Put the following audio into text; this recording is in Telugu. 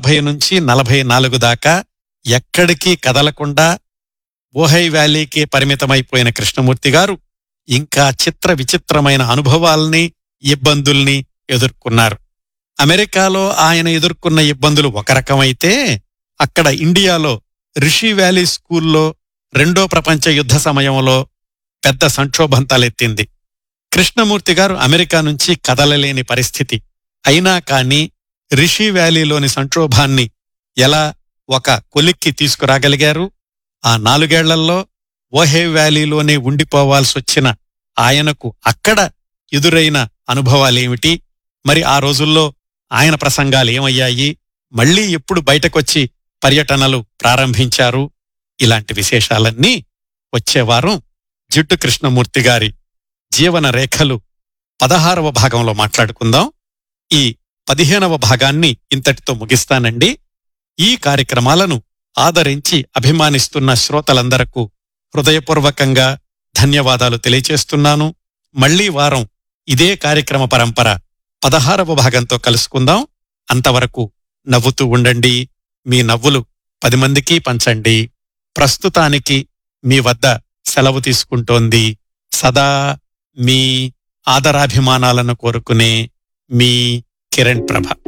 40 నుంచి 44 దాకా ఎక్కడికి కదలకుండా ఓహై వ్యాలీకి పరిమితమైపోయిన కృష్ణమూర్తి గారు ఇంకా చిత్ర విచిత్రమైన అనుభవాల్ని, ఇబ్బందుల్ని ఎదుర్కొన్నారు. అమెరికాలో ఆయన ఎదుర్కొన్న ఇబ్బందులు ఒక రకమైతే, అక్కడ ఇండియాలో రిషి వ్యాలీ స్కూల్లో 2వ ప్రపంచ యుద్ధ సమయంలో పెద్ద సంక్షోభం తలెత్తింది. కృష్ణమూర్తి గారు అమెరికా నుంచి కదలలేని పరిస్థితి. అయినా కాని రిషి వ్యాలీలోని సంక్షోభాన్ని ఎలా ఒక కొలిక్కి తీసుకురాగలిగారు? ఆ 4 ఏళ్లలో ఓహై వ్యాలీలోనే ఉండిపోవాల్సొచ్చిన ఆయనకు అక్కడ ఎదురైన అనుభవాలేమిటి? మరి ఆ రోజుల్లో ఆయన ప్రసంగాలేమయ్యాయి? మళ్లీ ఎప్పుడు బయటకొచ్చి పర్యటనలు ప్రారంభించారు? ఇలాంటి విశేషాలన్నీ వచ్చేవారం జిడ్డు కృష్ణమూర్తి గారి జీవన రేఖలు 16వ భాగంలో మాట్లాడుకుందాం. ఈ 15వ భాగాన్ని ఇంతటితో ముగిస్తానండి. ఈ కార్యక్రమాలను ఆదరించి అభిమానిస్తున్న శ్రోతలందరకు హృదయపూర్వకంగా ధన్యవాదాలు తెలియచేస్తున్నాను. మళ్లీ వారం ఇదే కార్యక్రమ పరంపర 16వ భాగంతో కలుసుకుందాం. అంతవరకు నవ్వుతూ ఉండండి. మీ నవ్వులు 10 మందికి పంచండి. ప్రస్తుతానికి మీ వద్ద సెలవు తీసుకుంటోంది సదా మీ ఆదరాభిమానాలను కోరుకునే మీ కిరణ్ ప్రభ.